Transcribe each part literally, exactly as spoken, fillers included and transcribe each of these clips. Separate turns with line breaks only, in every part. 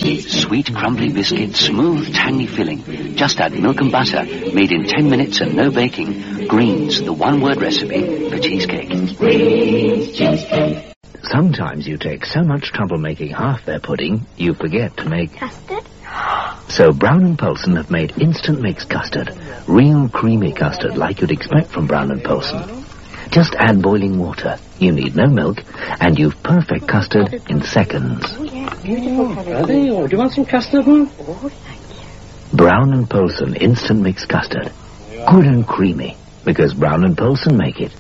Sweet, crumbly biscuit, smooth, tangy filling. Just add milk and butter, made in ten minutes and no baking. Greens, the one-word recipe for cheesecake. Greens cheesecake.
Sometimes you take so much trouble making half their pudding, you forget to make...
Custard?
So Brown and Polson have made instant mix custard. Real creamy custard like you'd expect from Brown and Polson. Just add boiling water. You need no milk, and you've perfect custard in seconds.
Oh, yeah, beautiful.
Are they? Or do you want some custard, huh?
Oh, thank you.
Brown and Polson instant mix custard. Good and creamy, because Brown and Polson make it.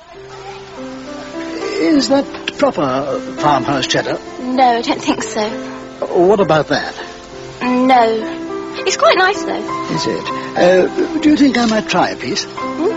Is that proper farmhouse cheddar?
No, I don't think so.
What about that?
No. It's quite nice, though.
Is it? Uh, do you think I might try a piece?
Mm.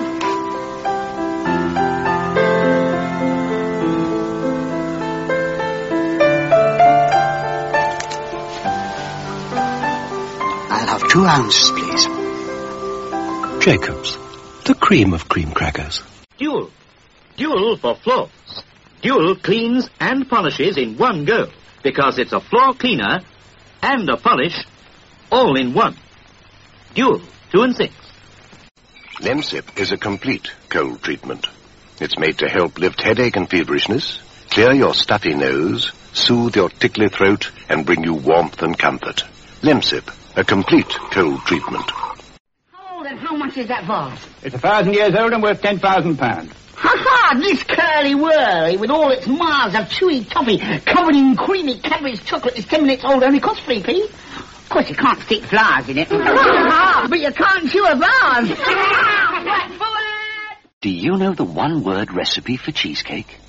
I'll have two ounces, please.
Jacobs, the cream of cream crackers.
Dual. Dual for floors. Dual cleans and polishes in one go, because it's a floor cleaner and a polish all in one. Dual, two and six.
Lemsip is a complete cold treatment. It's made to help lift headache and feverishness, clear your stuffy nose, soothe your tickly throat, and bring you warmth and comfort. Lemsip, a complete cold treatment.
How old and how much is that vase?
It's a thousand years old and worth ten thousand pounds.
Ha-ha! This curly-whirly with all its miles of chewy toffee covered in creamy Cadbury's chocolate is ten minutes old, only costs three p. Of course, you can't stick flowers in it. But you can't chew a vase.
Do you know the one-word recipe for cheesecake?